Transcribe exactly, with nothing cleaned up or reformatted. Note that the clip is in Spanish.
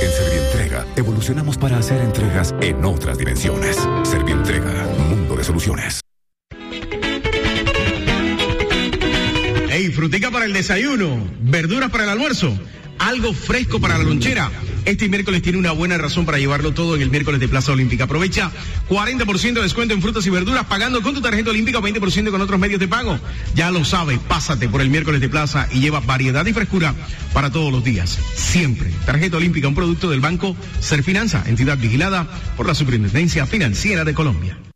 En Servientrega, evolucionamos para hacer entregas en otras dimensiones. Servientrega, mundo de soluciones. Hey, frutica para el desayuno, verduras para el almuerzo, algo fresco para la lonchera. Este miércoles tiene una buena razón para llevarlo todo en el miércoles de Plaza Olímpica. Aprovecha cuarenta por ciento de descuento en frutas y verduras pagando con tu tarjeta olímpica o veinte por ciento con otros medios de pago. Ya lo sabes, pásate por el miércoles de Plaza y lleva variedad y frescura para todos los días. Siempre. Tarjeta olímpica, un producto del banco Serfinanza, entidad vigilada por la Superintendencia Financiera de Colombia.